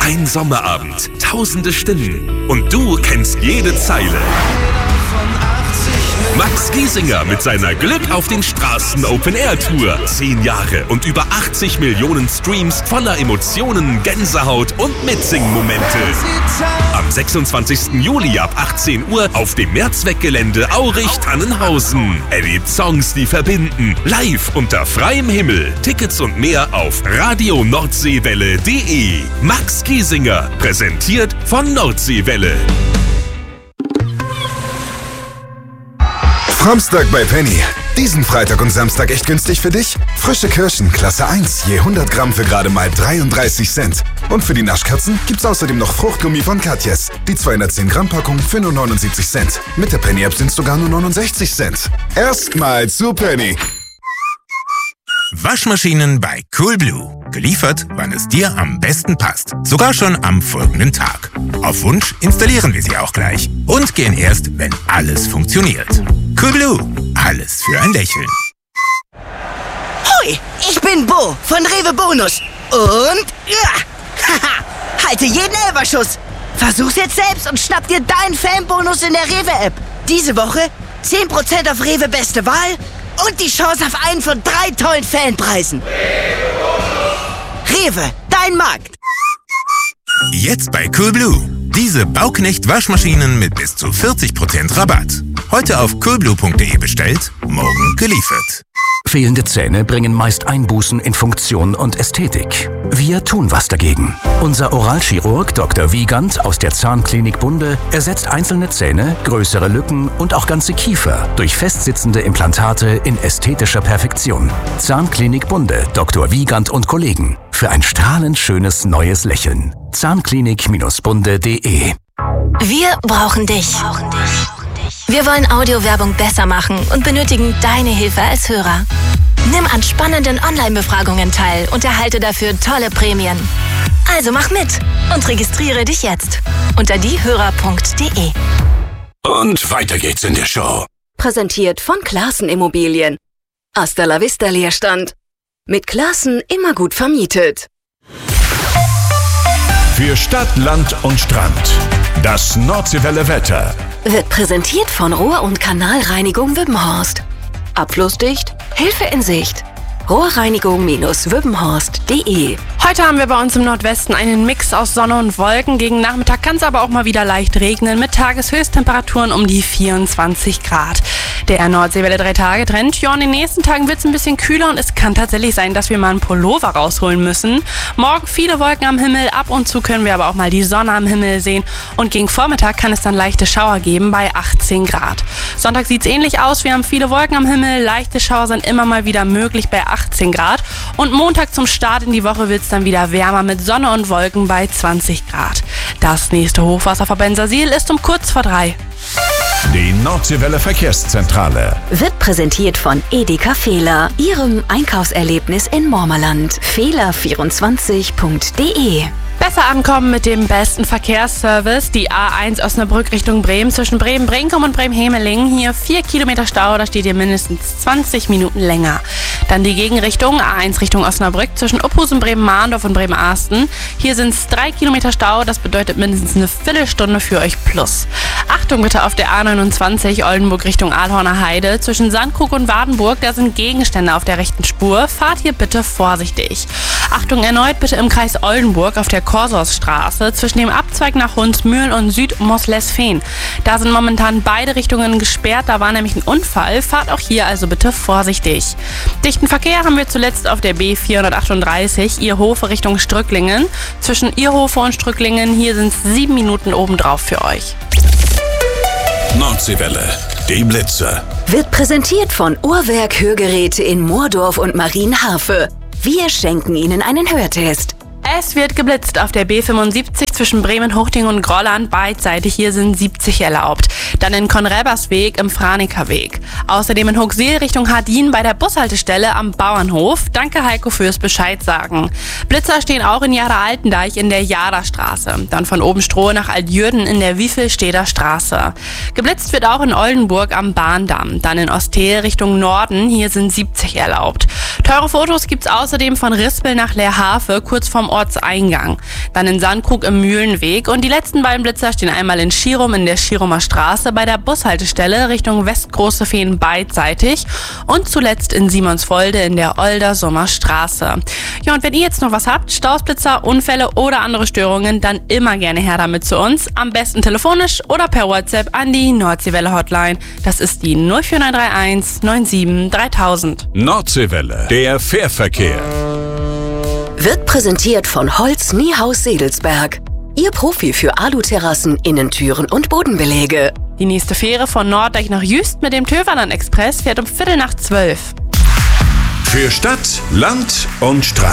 Ein Sommerabend, tausende Stimmen und du kennst jede Zeile. Max Giesinger mit seiner Glück auf den Straßen Open Air Tour. 10 Jahre und über 80 Millionen Streams voller Emotionen, Gänsehaut und Mitsingen-Momente. Am 26. Juli ab 18 Uhr auf dem Mehrzweckgelände Aurich-Tannenhausen. Erlebt Songs, die verbinden. Live unter freiem Himmel. Tickets und mehr auf radionordseewelle.de. Max Giesinger, präsentiert von Nordseewelle. Samstag bei Penny. Diesen Freitag und Samstag echt günstig für dich? Frische Kirschen, Klasse 1, je 100 Gramm für gerade mal 33 Cent. Und für die Naschkatzen gibt's außerdem noch Fruchtgummi von Katjes. Die 210 Gramm Packung für nur 79 Cent. Mit der Penny-App sind's sogar nur 69 Cent. Erstmal zu Penny. Waschmaschinen bei Coolblue. Geliefert, wann es dir am besten passt. Sogar schon am folgenden Tag. Auf Wunsch installieren wir sie auch gleich. Und gehen erst, wenn alles funktioniert. Coolblue. Alles für ein Lächeln. Hoi, ich bin Bo von Rewe Bonus. Und haha, halte jeden Elferschuss. Versuch's jetzt selbst und schnapp dir deinen Fanbonus in der Rewe-App. Diese Woche 10% auf Rewe Beste Wahl und die Chance auf einen von 3 tollen Fanpreisen. Rewe, dein Markt. Jetzt bei Coolblue. Diese Bauknecht-Waschmaschinen mit bis zu 40% Rabatt. Heute auf coolblue.de bestellt, morgen geliefert. Fehlende Zähne bringen meist Einbußen in Funktion und Ästhetik. Wir tun was dagegen. Unser Oralchirurg Dr. Wiegand aus der Zahnklinik Bunde ersetzt einzelne Zähne, größere Lücken und auch ganze Kiefer durch festsitzende Implantate in ästhetischer Perfektion. Zahnklinik Bunde, Dr. Wiegand und Kollegen. Für ein strahlend schönes neues Lächeln. Zahnklinik-bunde.de. Wir brauchen dich. Wir wollen Audiowerbung besser machen und benötigen deine Hilfe als Hörer. Nimm an spannenden Online-Befragungen teil und erhalte dafür tolle Prämien. Also mach mit und registriere dich jetzt unter diehörer.de. Und weiter geht's in der Show. Präsentiert von Classen Immobilien. Hasta la vista Leerstand. Mit Classen immer gut vermietet. Für Stadt, Land und Strand. Das Nordseewelle Wetter. Wird präsentiert von Rohr- und Kanalreinigung Wippenhorst. Abflussdicht, Hilfe in Sicht. Rohrreinigung-wippenhorst.de. Heute haben wir bei uns im Nordwesten einen Mix aus Sonne und Wolken. Gegen Nachmittag kann es aber auch mal wieder leicht regnen mit Tageshöchsttemperaturen um die 24 Grad. Der Nordseewelle 3-Tage-Trend. Ja, in den nächsten Tagen wird es ein bisschen kühler und es kann tatsächlich sein, dass wir mal einen Pullover rausholen müssen. Morgen viele Wolken am Himmel, ab und zu können wir aber auch mal die Sonne am Himmel sehen. Und gegen Vormittag kann es dann leichte Schauer geben bei 18 Grad. Sonntag sieht es ähnlich aus. Wir haben viele Wolken am Himmel, leichte Schauer sind immer mal wieder möglich bei 18 Grad. Und Montag zum Start in die Woche wird es dann wieder wärmer mit Sonne und Wolken bei 20 Grad. Das nächste Hochwasser vor Bensersiel ist um kurz vor 3. Die Nordseewelle Verkehrszentrale. Wird präsentiert von Edeka Fehler, Ihrem Einkaufserlebnis in Mormerland. Fehler24.de. Besser ankommen mit dem besten Verkehrsservice. Die A1 Osnabrück Richtung Bremen zwischen Bremen-Brinkum und Bremen-Hemeling. Hier 4 Kilometer Stau, da steht ihr mindestens 20 Minuten länger. Dann die Gegenrichtung A1 Richtung Osnabrück zwischen Uphusen, Bremen-Mahndorf und Bremen-Arsten. Hier sind es 3 Kilometer Stau, das bedeutet mindestens eine Viertelstunde für euch plus. Achtung bitte auf der A29 Oldenburg Richtung Aalhorner Heide. Zwischen Sandkrug und Wadenburg, da sind Gegenstände auf der rechten Spur. Fahrt hier bitte vorsichtig. Achtung erneut bitte im Kreis Oldenburg auf der Korsorsstraße zwischen dem Abzweig nach Hunsmühl und Süd-Moslesfehn. Da sind momentan beide Richtungen gesperrt, da war nämlich ein Unfall. Fahrt auch hier also bitte vorsichtig. Dichten Verkehr haben wir zuletzt auf der B438 Ierhofe Richtung Strücklingen. Zwischen Ierhofe und Strücklingen, hier sind es 7 Minuten obendrauf für euch. Nordseewelle, die Blitze. Wird präsentiert von Uhrwerk Hörgeräte in Moordorf und Marienhafe. Wir schenken Ihnen einen Hörtest. Es wird geblitzt auf der B75 zwischen Bremen-Huchting und Grolland beidseitig. Hier sind 70 erlaubt. Dann in Konrebersweg im Franekerweg. Außerdem in Huxil Richtung Hardin bei der Bushaltestelle am Bauernhof. Danke Heiko fürs Bescheid sagen. Blitzer stehen auch in Jara-Altendeich in der Jara-Straße. Dann von Obenstrohe nach Altjürden in der Wiefelsteder Straße. Geblitzt wird auch in Oldenburg am Bahndamm. Dann in Ostel Richtung Norden. Hier sind 70 erlaubt. Teure Fotos gibt's außerdem von Rispel nach Leerhafe, kurz vom Ort Ortseingang. Dann in Sandkrug im Mühlenweg und die letzten beiden Blitzer stehen einmal in Schirum in der Schirumer Straße bei der Bushaltestelle Richtung Westgroße Feen beidseitig und zuletzt in Simonsvolde in der Oldersummer Straße. Ja, und wenn ihr jetzt noch was habt, Staus, Blitzer, Unfälle oder andere Störungen, dann immer gerne her damit zu uns. Am besten telefonisch oder per WhatsApp an die Nordseewelle Hotline. Das ist die 04931 97 3000. Nordseewelle, der Fährverkehr. Wird präsentiert von Holz Niehaus Sedelsberg. Ihr Profi für Aluterrassen, Innentüren und Bodenbelege. Die nächste Fähre von Norddeich nach Jüst mit dem Töverland Express fährt um 11:45. Für Stadt, Land und Straße.